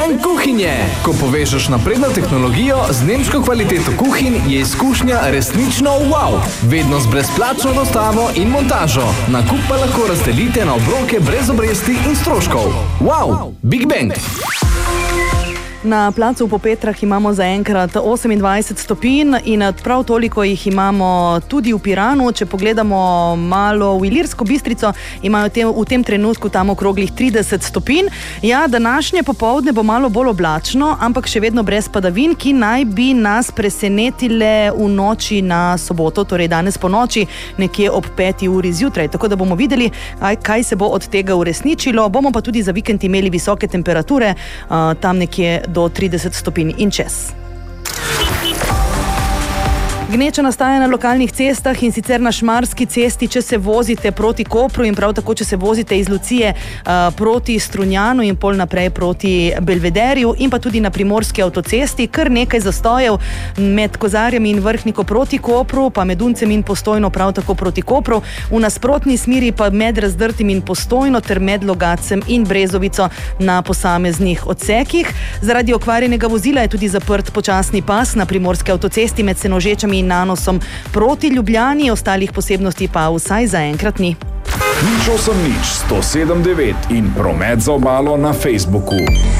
Bang kuhinje. Ko povežeš napredno tehnologijo z nemško kvaliteto kuhinj, je izkušnja resnično wow. Vedno z brezplačno dostavo in montažo. Nakup pa lahko razdelite na obroke brez obresti in stroškov. Wow, Big Bang. Na placu v Popetrah imamo zaenkrat 28 stopinj in prav toliko jih imamo tudi v Piranu. Če pogledamo malo v Ilirsko Bistrico, imajo v tem trenutku tam okroglih 30 stopinj. Ja, današnje popoldne bo malo bolj oblačno, ampak še vedno brez padavin, ki naj bi nas presenetile v noči na soboto, torej danes po noči, nekje ob 5 uri zjutraj. Tako da bomo videli, kaj se bo od tega uresničilo. Bomo pa tudi za vikend imeli visoke temperature, tam nekje do 30 stopinj in čez. Gneča nastaja na lokalnih cestah in sicer na Šmarski cesti, če se vozite proti Kopru in prav tako, če se vozite iz Lucije proti Strunjanu in pol naprej proti Belvederju in pa tudi na Primorski avtocesti. Kar nekaj zastojev med Kozarjem in Vrhniko proti Kopru, pa med Uncem in Postojno prav tako proti Kopru. V nasprotni smeri pa med Razdrtim in Postojno ter med Logatcem in Brezovico na posameznih odsekih. Zaradi okvarjenega vozila je tudi zaprt počasni pas na Primorski avtocesti med Senožečami in Nanosom proti Ljubljani, ostalih posebnosti pa vsaj zaenkrat ni. 108.107.9 in promet za obalo na Facebooku.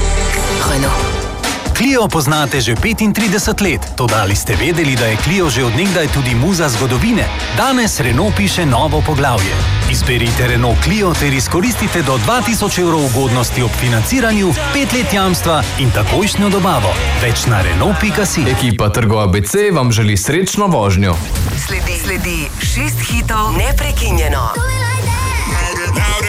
Clio poznate že 35 let, toda ali ste vedeli, da je Clio že od nekdaj tudi muza zgodovine? Danes Renault piše novo poglavje. Izberite Renault Clio ter izkoristite do 2000 evrov ugodnosti ob financiranju, 5 let jamstva in takojšnjo dobavo. Več na Renault.si. Ekipa Trgo ABC vam želi srečno vožnjo. Sledi 6 hitov neprekinjeno.